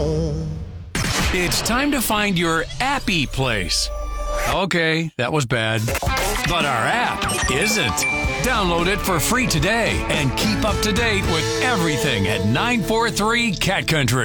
It's time to find your appy place. Okay, that was bad. But our app isn't. Download it for free today and keep up to date with everything at 943 Cat Country.